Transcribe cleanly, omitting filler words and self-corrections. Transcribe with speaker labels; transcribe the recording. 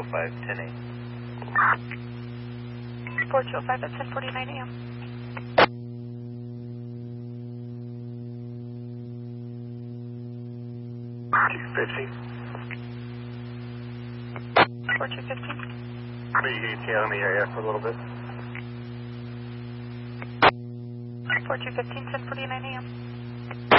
Speaker 1: 4205, 10 a.m.
Speaker 2: 4205 at 10:49 a.m.
Speaker 1: 215.
Speaker 2: 4215.
Speaker 1: Be ETA on the area for a little bit.
Speaker 2: 4215, 10:49 a.m.